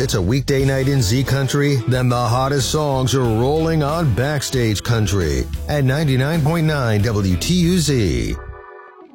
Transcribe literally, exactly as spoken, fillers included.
it's a weekday night in Z Country, then the hottest songs are rolling on Backstage Country at ninety-nine point nine W T U Z.